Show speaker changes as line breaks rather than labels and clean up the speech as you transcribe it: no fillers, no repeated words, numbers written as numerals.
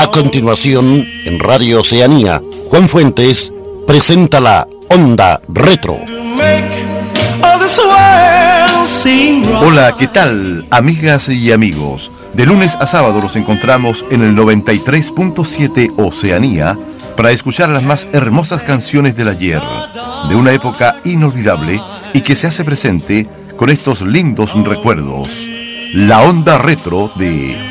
A continuación, en Radio Oceanía, Juan Fuentes presenta la Onda Retro.
Hola, ¿qué tal, amigas y amigos? De lunes a sábado nos encontramos en el 93.7 Oceanía para escuchar las más hermosas canciones del ayer, de una época inolvidable y que se hace presente con estos lindos recuerdos. La Onda Retro de